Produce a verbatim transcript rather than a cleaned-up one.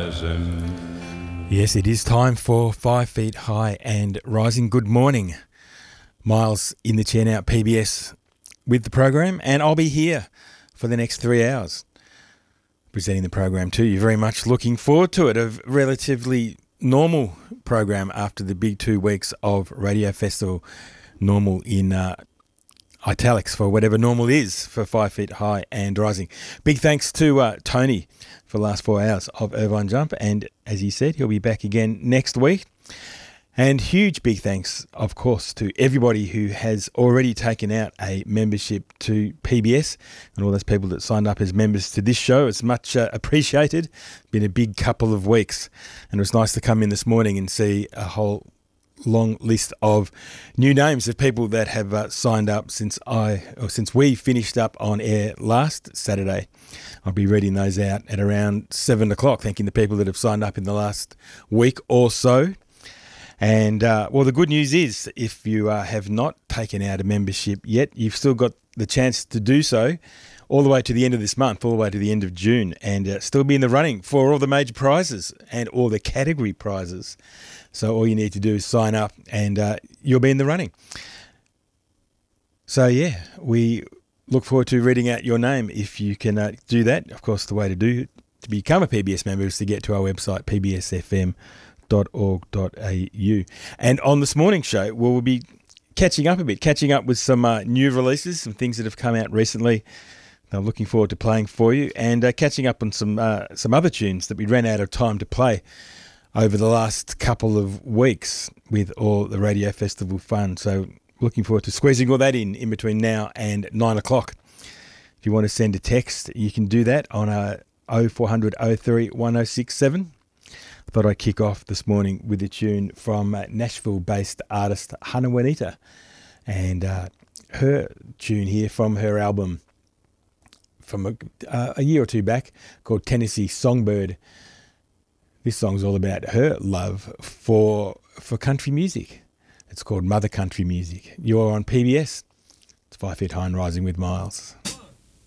rising. Yes, it is time for Five Feet High and Rising. Good morning. Miles in the chair now at P B S with the program, and I'll be here for the next three hours presenting the program to you. Very much looking forward to it. A relatively normal program after the big two weeks of Radio Festival. Normal in uh, italics for whatever normal is for Five Feet High and Rising. Big thanks to uh, Tony for the last four hours of Irvine Jump, and as he said, he'll be back again next week. And huge big thanks, of course, to everybody who has already taken out a membership to P B S and all those people that signed up as members to this show. It's much uh, appreciated. Been a big couple of weeks, and it was nice to come in this morning and see a whole long list of new names of people that have uh, signed up since I or since we finished up on air last Saturday. I'll be reading those out at around seven o'clock, thanking the people that have signed up in the last week or so. And, uh, well, the good news is if you uh, have not taken out a membership yet, you've still got the chance to do so all the way to the end of this month, all the way to the end of June, and uh, still be in the running for all the major prizes and all the category prizes. So all you need to do is sign up and uh, you'll be in the running. So, yeah, we look forward to reading out your name if you can uh, do that. Of course, the way to do to become a P B S member is to get to our website, p b s f m dot org dot a u. And on this morning's show, we'll be catching up a bit, catching up with some uh, new releases, some things that have come out recently that I'm looking forward to playing for you, and uh, catching up on some uh, some other tunes that we ran out of time to play over the last couple of weeks with all the Radio Festival fun. So looking forward to squeezing all that in in between now and nine o'clock. If you want to send a text, you can do that on uh, oh four hundred oh three one oh six seven. I thought I'd kick off this morning with a tune from uh, Nashville-based artist Hannah Juanita, and uh, her tune here from her album from a, uh, a year or two back called Tennessee Songbird. This song's all about her love for for country music. It's called Mother Country Music. You're on P B S. It's Five Feet High and Rising with Miles.